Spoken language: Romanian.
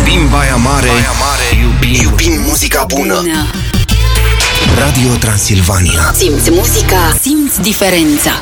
Iubim Baia Mare, iubim muzica bună. Radio Transilvania. Simți muzica, simți diferența.